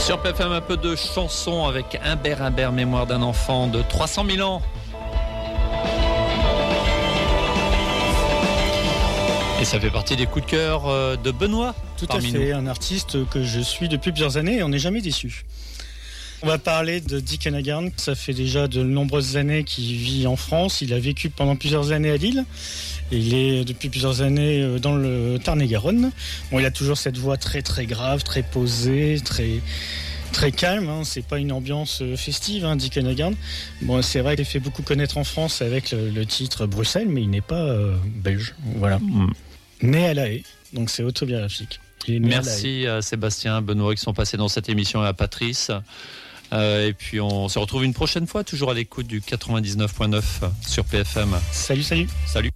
Sur PFM, un peu de chanson avec Humbert, mémoire d'un enfant de 300 000 ans. Et ça fait partie des coups de cœur de Benoît. Tout à fait, un artiste que je suis depuis plusieurs années et on n'est jamais déçu. On va parler de Dick Anaghan. Ça fait déjà de nombreuses années qu'il vit en France. Il a vécu pendant plusieurs années à Lille. Et il est depuis plusieurs années dans le Tarn-et-Garonne. Bon, il a toujours cette voix très très grave, très posée, très calme. C'est pas une ambiance festive, Dick Anaghan. Bon, c'est vrai qu'il s'est fait beaucoup connaître en France avec le titre Bruxelles, mais il n'est pas belge. Voilà. Né à La Haye, donc c'est autobiographique. Merci à Sébastien, Benoît qui sont passés dans cette émission et à Patrice. Et puis on se retrouve une prochaine fois, toujours à l'écoute du 99.9 sur PFM. Salut. Salut.